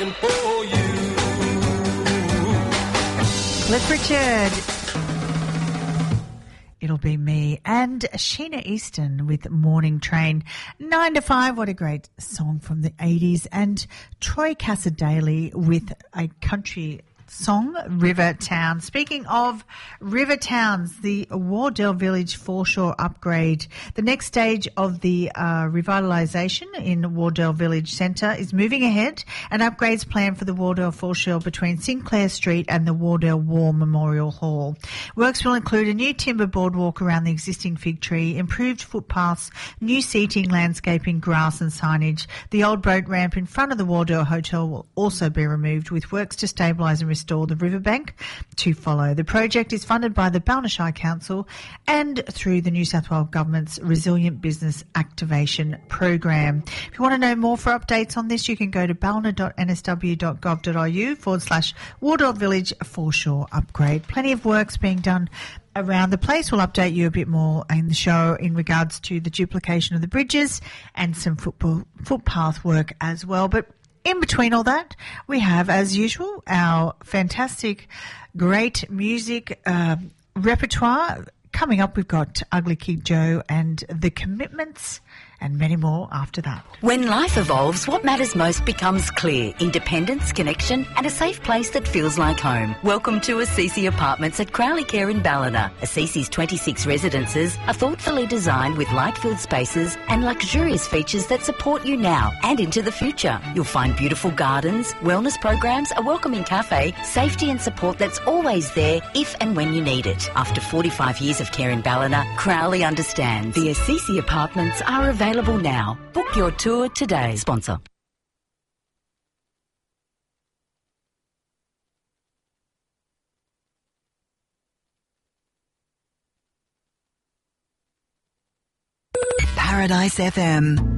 looking for you. Cliff Richard. It'll be me and Sheena Easton with Morning Train. 9 to 5, what a great song from the 80s. And Troy Cassadaly with a country song, River Town. Speaking of river towns, the Wardell Village foreshore upgrade. The next stage of the revitalisation in Wardell Village Centre is moving ahead. An upgrades planned for the Wardell foreshore between Sinclair Street and the Wardell War Memorial Hall. Works will include a new timber boardwalk around the existing fig tree, improved footpaths, new seating, landscaping, grass and signage. The old boat ramp in front of the Wardell Hotel will also be removed, with works to stabilise and restore the riverbank to follow. The project is funded by the Balnashire Council and through the New South Wales Government's Resilient Business Activation Program. If you want to know more for updates on this, you can go to ballina.nsw.gov.au/Wardell Village foreshore upgrade. Plenty of works being done around the place. We'll update you a bit more in the show in regards to the duplication of the bridges and some footpath work as well. But in between all that, we have, as usual, our fantastic, great music repertoire. Coming up, we've got Ugly Kid Joe and The Commitments and many more after that. When life evolves, what matters most becomes clear. Independence, connection and a safe place that feels like home. Welcome to Assisi Apartments at Crowley Care in Ballina. Assisi's 26 residences are thoughtfully designed with light-filled spaces and luxurious features that support you now and into the future. You'll find beautiful gardens, wellness programs, a welcoming cafe, safety and support that's always there if and when you need it. After 45 years of care in Ballina, Crowley understands. The Assisi Apartments are available now. Book your tour today. Sponsor. Paradise FM.